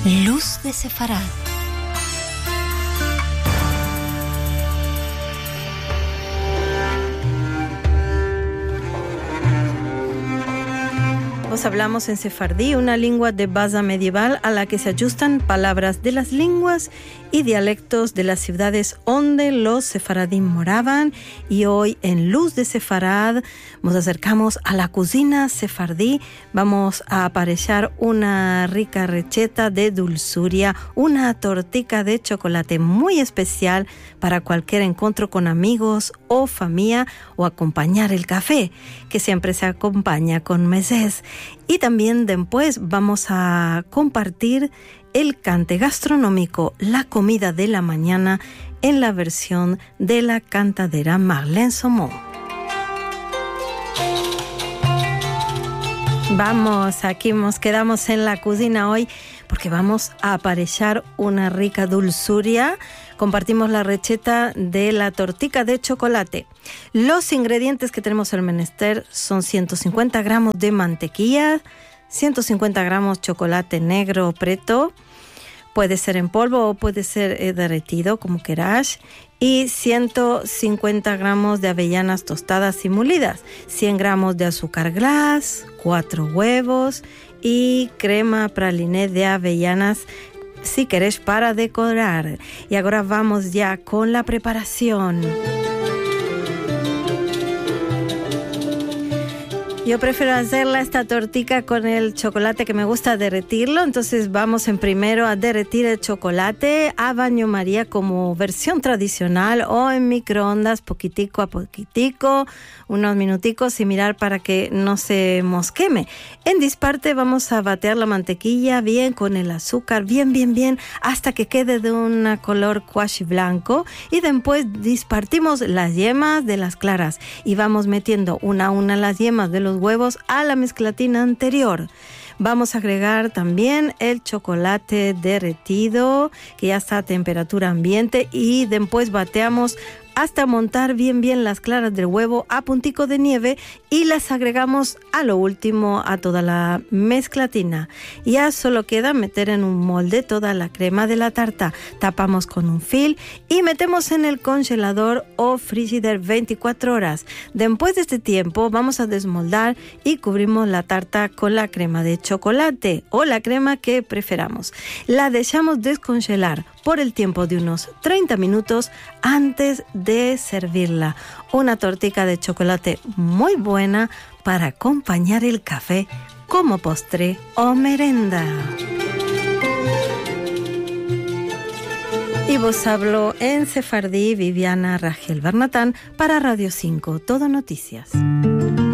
Luz de Sefarad. Hablamos en sefardí, una lengua de base medieval a la que se ajustan palabras de las lenguas y dialectos de las ciudades donde los sefaradín moraban. Y hoy en Luz de Sefarad nos acercamos a la cocina sefardí. Vamos a aparecer una rica receta de dulzuria, una tortica de chocolate muy especial para cualquier encuentro con amigos o familia o acompañar el café, que siempre se acompaña con meses. Y también después vamos a compartir el cante gastronómico, la comida de la mañana, en la versión de la cantadera Marlene Somó. Vamos, aquí nos quedamos en la cocina hoy porque vamos a aparecer una rica dulzuria. Compartimos la receta de la tortica de chocolate. Los ingredientes que tenemos en el menester son 150 gramos de mantequilla, 150 gramos chocolate negro preto, puede ser en polvo o puede ser derretido, como queráis, y 150 gramos de avellanas tostadas y molidas, 100 gramos de azúcar glass, 4 huevos y crema praliné de avellanas si queréis para decorar. Y ahora vamos ya con la preparación. Yo prefiero hacerla esta tortica con el chocolate, que me gusta derretirlo. Entonces vamos en primero a derretir el chocolate a baño María como versión tradicional o en microondas poquitico a poquitico, unos minuticos y mirar para que no se mosqueme. En disparte vamos a batear la mantequilla bien con el azúcar, bien, hasta que quede de un color quasi blanco. Y después dispartimos las yemas de las claras y vamos metiendo una a una las yemas de los huevos a la mezclatina anterior. Vamos a agregar también el chocolate derretido que ya está a temperatura ambiente y después bateamos hasta montar bien las claras del huevo a puntico de nieve y las agregamos a lo último a toda la mezclatina. Ya solo queda meter en un molde toda la crema de la tarta. Tapamos con un film y metemos en el congelador o frigider 24 horas. Después de este tiempo vamos a desmoldar y cubrimos la tarta con la crema de chocolate o la crema que preferamos. La dejamos descongelar por el tiempo de unos 30 minutos antes de servirla. Una tortica de chocolate muy buena para acompañar el café como postre o merenda. Y vos hablo en sefardí Viviana Rangel Bernatán para Radio 5 Todo Noticias.